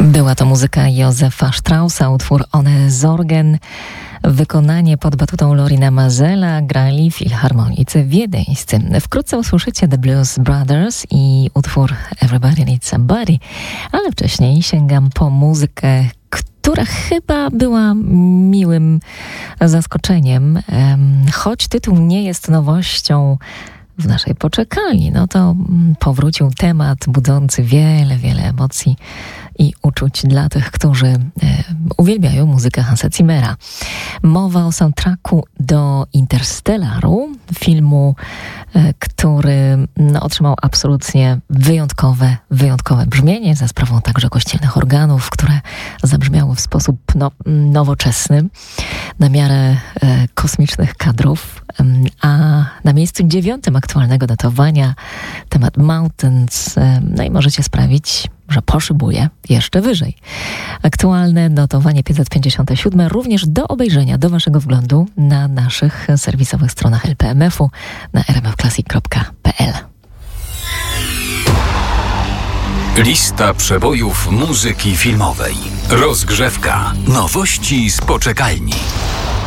Była to muzyka Józefa Straussa, utwór Ohne Sorgen. Wykonanie pod batutą Lorina Mazela grali filharmonicy wiedeńscy. Wkrótce usłyszycie The Blues Brothers i utwór Everybody Needs Somebody, ale wcześniej sięgam po muzykę, która chyba była miłym zaskoczeniem. Choć tytuł nie jest nowością w naszej poczekalni, no to powrócił temat budzący wiele emocji i uczuć dla tych, którzy uwielbiają muzykę Hansa Zimmera. Mowa o soundtracku do Interstellaru, filmu, który otrzymał absolutnie wyjątkowe brzmienie za sprawą także kościelnych organów, które zabrzmiały w sposób nowoczesny, na miarę kosmicznych kadrów, a na miejscu 9 aktualnego datowania temat Mountains, no i możecie sprawić, że poszybuje jeszcze wyżej. Aktualne notowanie 557 również do obejrzenia, do waszego wglądu na naszych serwisowych stronach LPMF-u na rmfclassic.pl. Lista przebojów muzyki filmowej. Rozgrzewka. Nowości z poczekalni.